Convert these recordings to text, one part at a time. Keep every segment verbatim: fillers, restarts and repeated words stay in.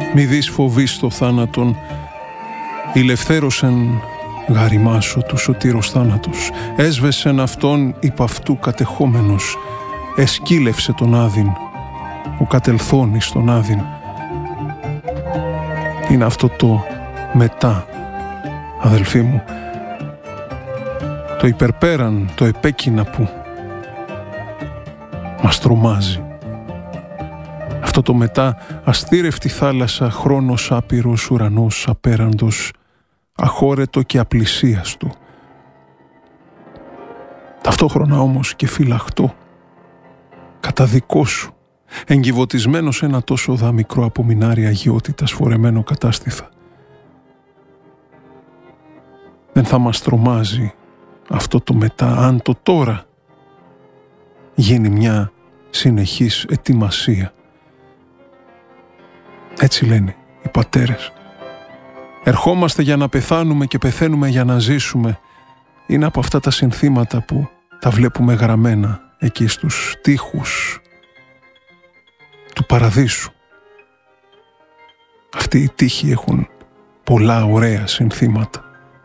Μη δεις φοβείς το θάνατον, ηλευθέρωσεν γαριμάσω του σωτήρος θάνατος, έσβεσεν αυτόν υπ' αυτού κατεχόμενος, εσκύλευσε τον άδειν, ο κατελθόν εις τον άδειν. Είναι αυτό το μετά, αδελφοί μου, το υπερπέραν, το επέκεινα που μας τρομάζει. Αυτό το μετά, αστήρευτη θάλασσα, χρόνος άπειρος, ουρανός απέραντος, αχώρετο και απλησίαστο. Ταυτόχρονα όμως και φυλαχτό, κατά δικό σου, εγκυβωτισμένο σε ένα τόσο δα μικρό απομεινάρι αγιότητας φορεμένο κατάστηθα. Δεν θα μας τρομάζει αυτό το μετά, αν το τώρα γίνει μια συνεχής ετοιμασία. Έτσι λένε οι πατέρες. Ερχόμαστε για να πεθάνουμε και πεθαίνουμε για να ζήσουμε. Είναι από αυτά τα συνθήματα που τα βλέπουμε γραμμένα εκεί στους τοίχους του παραδείσου. Αυτοί οι τοίχοι έχουν πολλά ωραία συνθήματα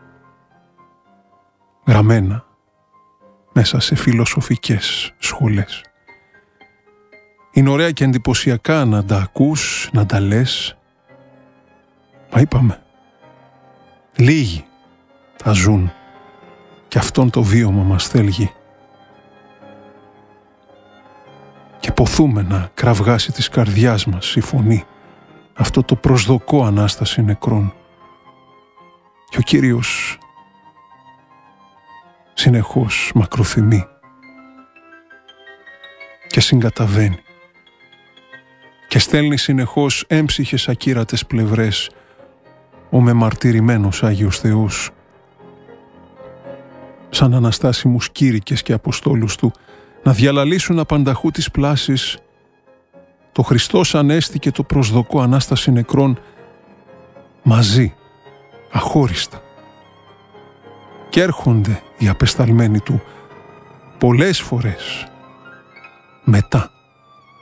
γραμμένα μέσα σε φιλοσοφικές σχολές. Είναι ωραία και εντυπωσιακά να τα ακούς, να τα λες. Μα είπαμε, λίγοι τα ζουν και αυτόν το βίωμα μας θέλγει. Και ποθούμε να κραυγάσει της καρδιάς μας η φωνή, αυτό το προσδοκώ Ανάσταση νεκρών. Και ο Κύριος συνεχώς μακροθυμεί και συγκαταβαίνει και στέλνει συνεχώς έμψυχες ακύρατες πλευρές ο μεμαρτυρημένος Άγιος Θεός, σαν αναστάσιμους κήρυκες και αποστόλους του, να διαλαλήσουν απανταχού της πλάσης το Χριστός Ανέστη και το προσδοκώ Ανάσταση νεκρών μαζί, αχώριστα. Και έρχονται οι απεσταλμένοι του πολλές φορές μετά.